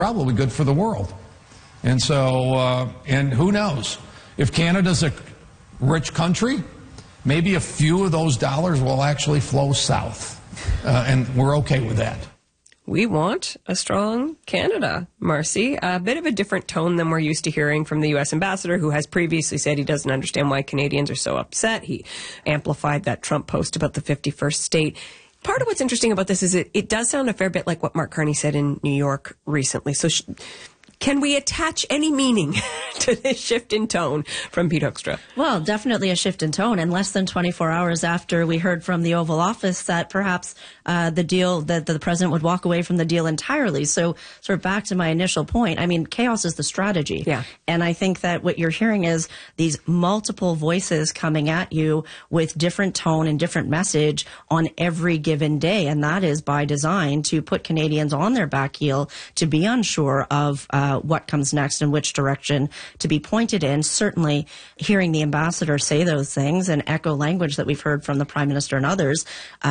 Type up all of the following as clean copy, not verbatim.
probably good for the world. And so, and who knows? If Canada's a rich country, maybe a few of those dollars will actually flow south. And we're okay with that. We want a strong Canada, Marcy. A bit of a different tone than we're used to hearing from the U.S. ambassador, who has previously said he doesn't understand why Canadians are so upset. He amplified that Trump post about the 51st state. Part of what's interesting about this is it does sound a fair bit like what Mark Carney said in New York recently. So can we attach any meaning to this shift in tone from Pete Hoekstra? Well, definitely a shift in tone. And less than 24 hours after we heard from the Oval Office that perhaps the deal, that the president would walk away from the deal entirely. So sort of back to my initial point, I mean, chaos is the strategy. Yeah. And I think that what you're hearing is these multiple voices coming at you with different tone and different message on every given day. And that is by design to put Canadians on their back heel, to be unsure of what comes next and which direction to be pointed in. Certainly hearing the ambassador say those things and echo language that we've heard from the Prime Minister and others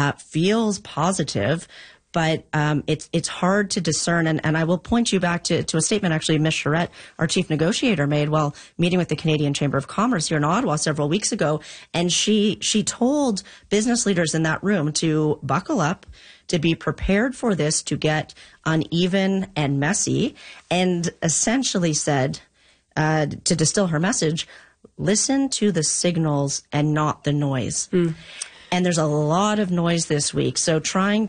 feels positive. But it's hard to discern, and I will point you back to a statement actually Ms. Charette, our chief negotiator, made while meeting with the Canadian Chamber of Commerce here in Ottawa several weeks ago, and she told business leaders in that room to buckle up, to be prepared for this to get uneven and messy, and essentially said, to distill her message, listen to the signals and not the noise. And there's a lot of noise this week. So trying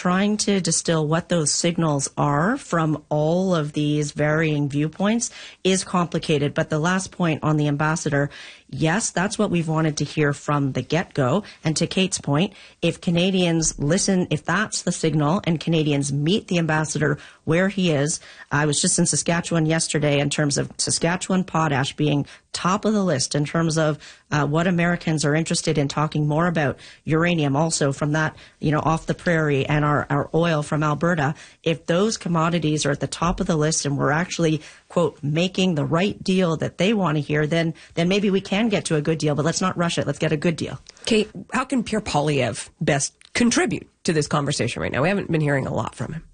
to distill what those signals are from all of these varying viewpoints is complicated. But the last point on the ambassador, yes, that's what we've wanted to hear from the get-go. And to Kate's point, if Canadians listen, if that's the signal and Canadians meet the ambassador where he is, I was just in Saskatchewan yesterday in terms of Saskatchewan potash being top of the list in terms of what Americans are interested in talking more about. Uranium also from that, off the prairie, and our oil from Alberta. If those commodities are at the top of the list and we're actually, quote, making the right deal that they want to hear, then maybe we can get to a good deal, but let's not rush it. Let's get a good deal. Kate, how can Pierre Poilievre best contribute to this conversation right now? We haven't been hearing a lot from him.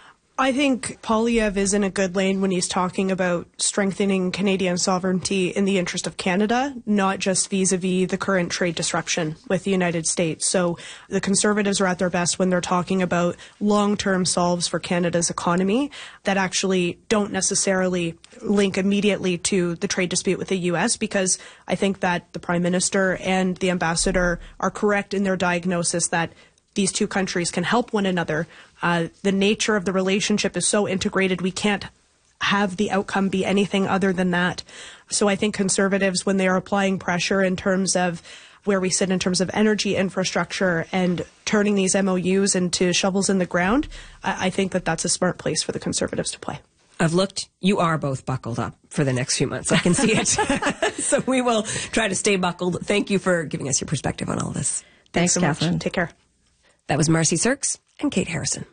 I think Poilievre is in a good lane when he's talking about strengthening Canadian sovereignty in the interest of Canada, not just vis-a-vis the current trade disruption with the United States. So the Conservatives are at their best when they're talking about long-term solves for Canada's economy that actually don't necessarily link immediately to the trade dispute with the U.S., because I think that the Prime Minister and the Ambassador are correct in their diagnosis that these two countries can help one another. The nature of the relationship is so integrated, we can't have the outcome be anything other than that. So I think Conservatives, when they are applying pressure in terms of where we sit in terms of energy infrastructure and turning these MOUs into shovels in the ground, I think that that's a smart place for the Conservatives to play. I've looked. You are both buckled up for the next few months. I can see it. So we will try to stay buckled. Thank you for giving us your perspective on all this. Thanks so Catherine. much. Take care. That was Marcy Surkes and Kate Harrison.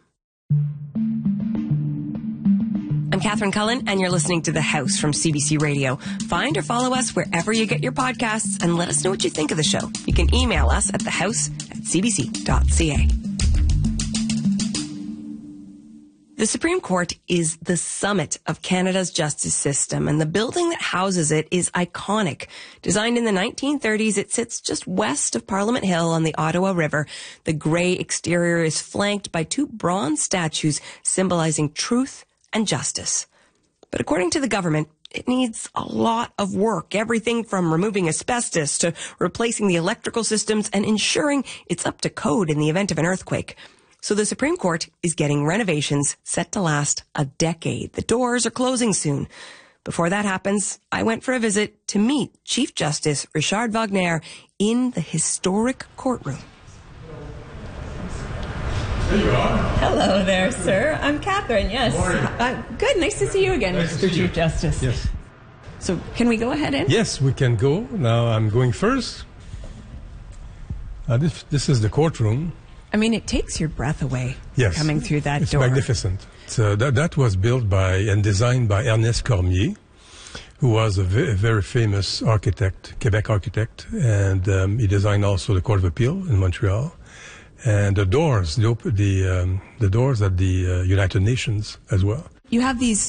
I'm Catherine Cullen, and you're listening to The House from CBC Radio. Find or follow us wherever you get your podcasts, and let us know what you think of the show. You can email us at thehouse@cbc.ca. The Supreme Court is the summit of Canada's justice system, and the building that houses it is iconic. Designed in the 1930s, it sits just west of Parliament Hill on the Ottawa River. The gray exterior is flanked by two bronze statues symbolizing truth and justice. But according to the government, it needs a lot of work, everything from removing asbestos to replacing the electrical systems and ensuring it's up to code in the event of an earthquake. So the Supreme Court is getting renovations set to last a decade. The doors are closing soon. Before that happens, I went for a visit to meet Chief Justice Richard Wagner in the historic courtroom. There you are. Hello there, sir. I'm Catherine, yes. Good, nice to see you again, Mr. Chief Justice. Yes. So can we go ahead in? Yes, we can go. Now I'm going first. This is the courtroom. I mean, it takes your breath away coming through that it's door. It's magnificent. So that was built by and designed by Ernest Cormier, who was a very famous architect, Quebec architect, and he designed also the Court of Appeal in Montreal, and the doors, the doors at the United Nations as well. you have these